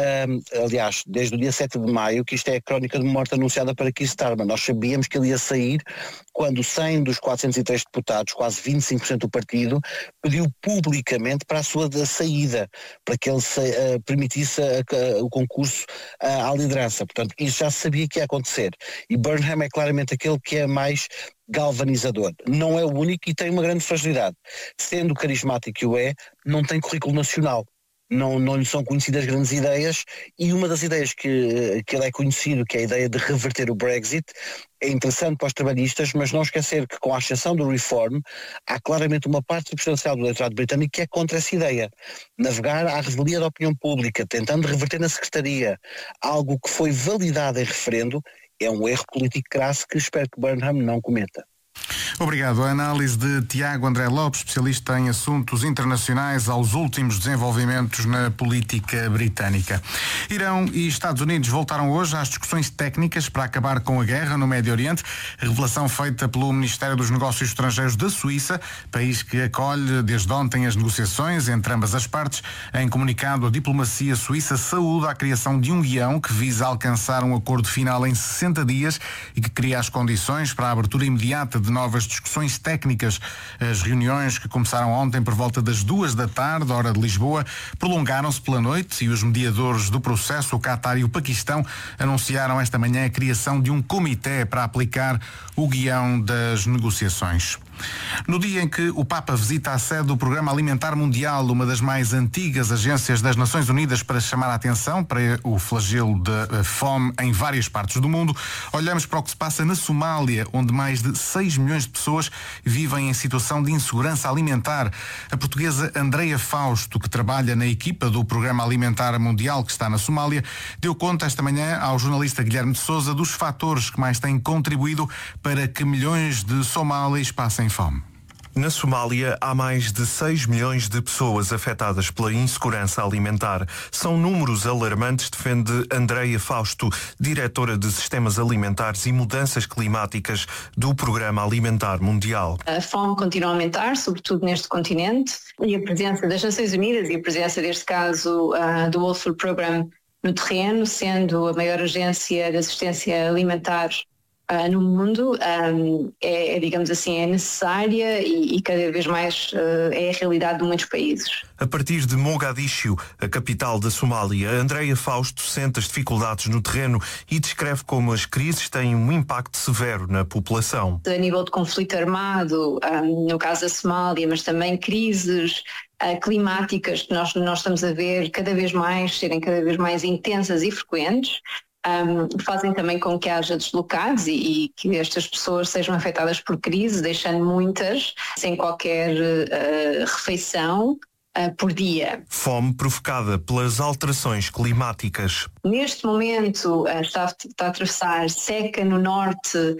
um, aliás, desde o dia sete de maio, que isto é a crónica de morte anunciada para Keir Starmer. Nós sabíamos que ele ia sair quando cem dos quatrocentos e três deputados, quase vinte e cinco por cento do partido, pediu publicamente para a sua saída, para que ele se, uh, permitisse uh, o concurso uh, à liderança. Portanto, isso já se sabia que ia acontecer. E Burnham é claramente aquele que é mais galvanizador. Não é o único e tem uma grande fragilidade. Sendo carismático que o é, não tem currículo nacional. Não, não lhe são conhecidas grandes ideias e uma das ideias que, que ele é conhecido, que é a ideia de reverter o Brexit, é interessante para os trabalhistas, mas não esquecer que com a ascensão do Reform há claramente uma parte substancial do eleitorado britânico que é contra essa ideia. Navegar à revelia da opinião pública, tentando reverter na Secretaria algo que foi validado em referendo, é um erro político crasso que espero que Burnham não cometa. Obrigado. A análise de Tiago André Lopes, especialista em assuntos internacionais, aos últimos desenvolvimentos na política britânica. Irão e Estados Unidos voltaram hoje às discussões técnicas para acabar com a guerra no Médio Oriente. Revelação feita pelo Ministério dos Negócios Estrangeiros da Suíça, país que acolhe desde ontem as negociações entre ambas as partes. Em comunicado, a diplomacia suíça saúda a criação de um guião que visa alcançar um acordo final em sessenta dias e que cria as condições para a abertura imediata de novas discussões técnicas. As reuniões, que começaram ontem por volta das duas da tarde, hora de Lisboa, prolongaram-se pela noite e os mediadores do processo, o Qatar e o Paquistão, anunciaram esta manhã a criação de um comitê para aplicar o guião das negociações. No dia em que o Papa visita a sede do Programa Alimentar Mundial, uma das mais antigas agências das Nações Unidas para chamar a atenção para o flagelo da fome em várias partes do mundo, olhamos para o que se passa na Somália, onde mais de seis milhões de pessoas vivem em situação de insegurança alimentar. A portuguesa Andreia Fausto, que trabalha na equipa do Programa Alimentar Mundial que está na Somália, deu conta esta manhã ao jornalista Guilherme de Sousa dos fatores que mais têm contribuído para que milhões de somalis passem fome. Na Somália, há mais de seis milhões de pessoas afetadas pela insegurança alimentar. São números alarmantes, defende Andreia Fausto, diretora de Sistemas Alimentares e Mudanças Climáticas do Programa Alimentar Mundial. A fome continua a aumentar, sobretudo neste continente, e a presença das Nações Unidas e a presença, neste caso, uh, do World Food Programme no terreno, sendo a maior agência de assistência alimentar Uh, no mundo, um, é, é, digamos assim, é necessária e, e cada vez mais uh, é a realidade de muitos países. A partir de Mogadishu, a capital da Somália, Andreia Fausto sente as dificuldades no terreno e descreve como as crises têm um impacto severo na população. A nível de conflito armado, um, no caso da Somália, mas também crises uh, climáticas que nós, nós estamos a ver cada vez mais, serem cada vez mais intensas e frequentes, Um, fazem também com que haja deslocados e, e que estas pessoas sejam afetadas por crise, deixando muitas sem qualquer uh, refeição uh, por dia. Fome provocada pelas alterações climáticas. Neste momento uh, está, está a atravessar seca no norte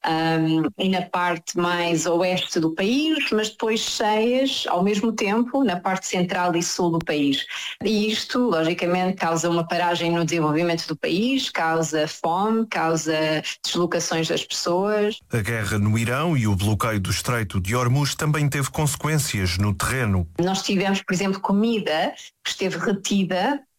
Um, e na parte mais oeste do país, mas depois cheias ao mesmo tempo na parte central e sul do país. E isto, logicamente, causa uma paragem no desenvolvimento do país, causa fome, causa deslocações das pessoas. A guerra no Irão e o bloqueio do Estreito de Hormuz também teve consequências no terreno. Nós tivemos, por exemplo, comida que esteve retida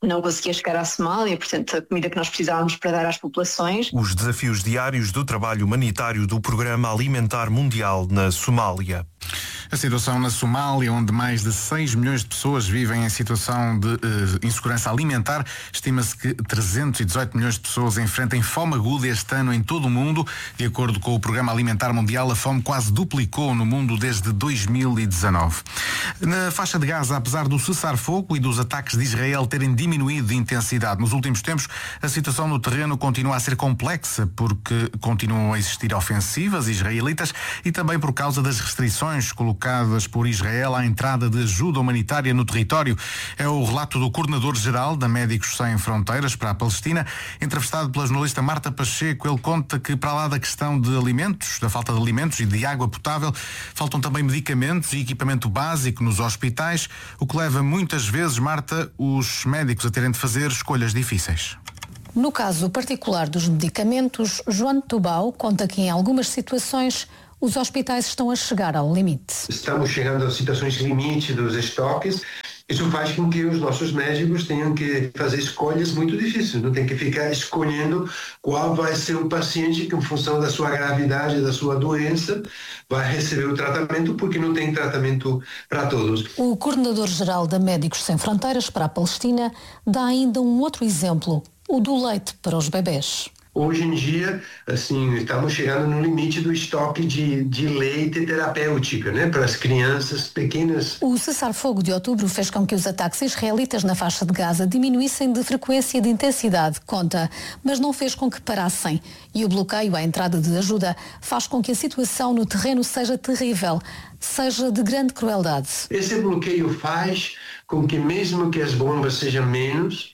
não conseguia chegar à Somália, portanto a comida que nós precisávamos para dar às populações. Os desafios diários do trabalho humanitário do Programa Alimentar Mundial na Somália. A situação na Somália, onde mais de seis milhões de pessoas vivem em situação de uh, insegurança alimentar, estima-se que trezentos e dezoito milhões de pessoas enfrentem fome aguda este ano em todo o mundo. De acordo com o Programa Alimentar Mundial, a fome quase duplicou no mundo desde dois mil e dezanove. Na faixa de Gaza, apesar do cessar-fogo e dos ataques de Israel terem diminuído de intensidade nos últimos tempos, a situação no terreno continua a ser complexa porque continuam a existir ofensivas israelitas e também por causa das restrições colocadas por Israel à entrada de ajuda humanitária no território. É o relato do coordenador-geral da Médicos Sem Fronteiras para a Palestina, entrevistado pela jornalista Marta Pacheco. Ele conta que, para lá da questão de alimentos, da falta de alimentos e de água potável, faltam também medicamentos e equipamento básico nos hospitais, o que leva muitas vezes, Marta, os médicos a terem de fazer escolhas difíceis. No caso particular dos medicamentos, João Tubau conta que em algumas situações os hospitais estão a chegar ao limite. Estamos chegando a situações limite dos estoques. Isso faz com que os nossos médicos tenham que fazer escolhas muito difíceis. Não tem que ficar escolhendo qual vai ser o paciente que, em função da sua gravidade, da sua doença, vai receber o tratamento, porque não tem tratamento para todos. O coordenador-geral da Médicos Sem Fronteiras para a Palestina dá ainda um outro exemplo, o do leite para os bebés. Hoje em dia, assim, estamos chegando no limite do estoque de, de leite terapêutico, né, para as crianças pequenas. O cessar-fogo de outubro fez com que os ataques israelitas na faixa de Gaza diminuíssem de frequência e de intensidade, conta, mas não fez com que parassem. E o bloqueio à entrada de ajuda faz com que a situação no terreno seja terrível, seja de grande crueldade. Esse bloqueio faz com que, mesmo que as bombas sejam menos,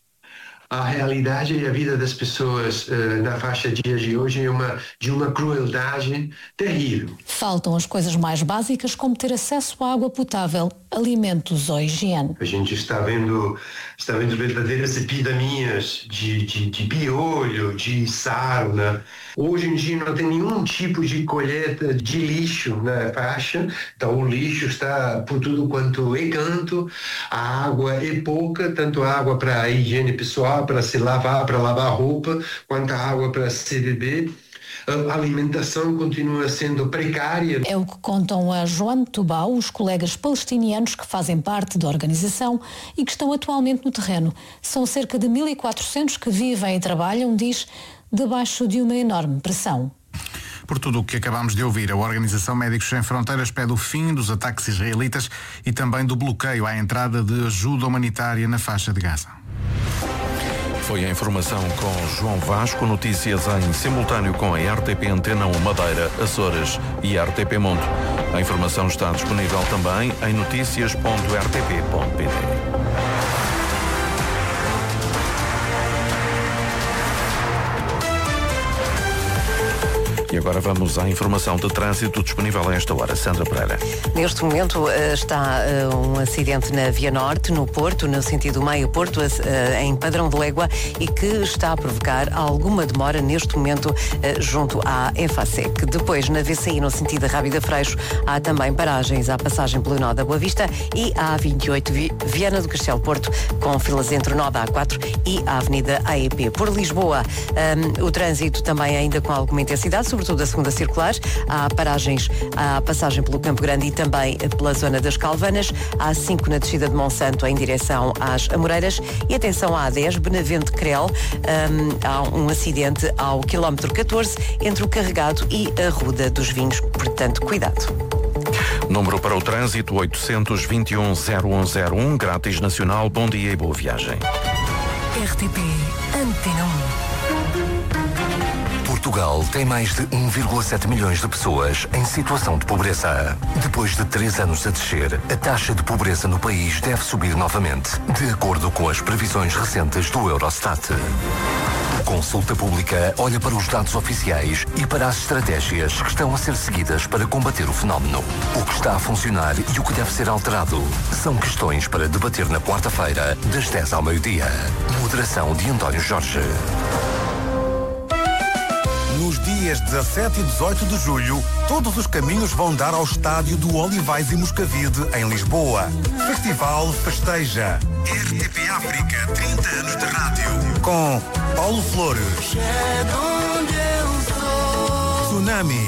a realidade e a vida das pessoas uh, na faixa de dia de hoje é uma, de uma crueldade terrível. Faltam as coisas mais básicas, como ter acesso à água potável, alimentos ou higiene. A gente está vendo, está vendo verdadeiras epidemias de, de, de piolho, de sarna. Hoje em dia não tem nenhum tipo de colheita de lixo na faixa, então o lixo está por tudo quanto é canto, a água é pouca, tanto água para a higiene pessoal, para se lavar, para lavar roupa, quanto a água para se beber. A alimentação continua sendo precária. É o que contam a João Tubau, os colegas palestinianos que fazem parte da organização e que estão atualmente no terreno. São cerca de mil e quatrocentos que vivem e trabalham, diz, debaixo de uma enorme pressão. Por tudo o que acabamos de ouvir, a Organização Médicos Sem Fronteiras pede o fim dos ataques israelitas e também do bloqueio à entrada de ajuda humanitária na faixa de Gaza. Foi a informação com João Vasco, notícias em simultâneo com a R T P Antena um Madeira, Açores e R T P Monte. A informação está disponível também em noticias ponto r t p ponto p t. E agora vamos à informação de trânsito disponível a esta hora. Sandra Pereira. Neste momento está um acidente na Via Norte, no Porto, no sentido meio-Porto, em Padrão de Légua, e que está a provocar alguma demora neste momento junto à EFASEC. Depois, na V C I, no sentido Rábida Freixo, há também paragens à passagem pelo nó da Boa Vista e à A vinte e oito Viana do Castelo Porto, com filas entre o nó da A quatro e a Avenida A E P. Por Lisboa, um, o trânsito também ainda com alguma intensidade, sobretudo a segunda circular. Há paragens à passagem pelo Campo Grande e também pela zona das Calvanas. Há cinco na descida de Monsanto em direção às Amoreiras. E atenção à A dez, Benavente Crel. Um, há um acidente ao quilómetro catorze entre o Carregado e a Ruda dos Vinhos. Portanto, cuidado. Número para o trânsito oitocentos e vinte e um, zero um zero um, grátis nacional. Bom dia e boa viagem. R T P Antena um. Portugal tem mais de um vírgula sete milhões de pessoas em situação de pobreza. Depois de três anos a descer, a taxa de pobreza no país deve subir novamente, de acordo com as previsões recentes do Eurostat. Consulta Pública olha para os dados oficiais e para as estratégias que estão a ser seguidas para combater o fenómeno. O que está a funcionar e o que deve ser alterado são questões para debater na quarta-feira, das dez ao meio-dia. Moderação de António Jorge. Nos dias dezassete e dezoito de julho, todos os caminhos vão dar ao estádio do Olivais e Moscavide, em Lisboa. Festival Festeja. R T P África, trinta anos de rádio. Com Paulo Flores. Tsunami.